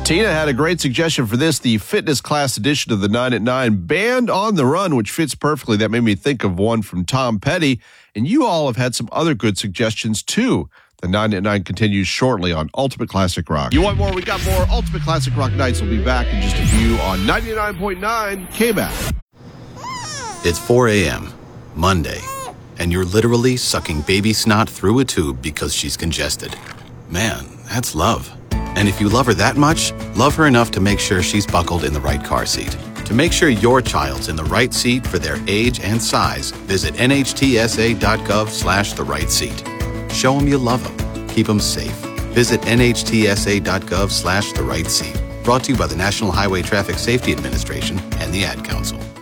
Tina had a great suggestion for this, the fitness class edition of the 9 at 9, Band on the Run, which fits perfectly. That made me think of one from Tom Petty. And you all have had some other good suggestions, too. The 9 at 9 continues shortly on Ultimate Classic Rock. You want more? We got more. Ultimate Classic Rock Nights will be back in just a few on 99.9 KBAC. It's 4 a.m., Monday, and you're literally sucking baby snot through a tube because she's congested. Man, that's love. And if you love her that much, love her enough to make sure she's buckled in the right car seat. To make sure your child's in the right seat for their age and size, visit nhtsa.gov/the right seat. Show them you love them. Keep them safe. Visit nhtsa.gov/the right seat. Brought to you by the National Highway Traffic Safety Administration and the Ad Council.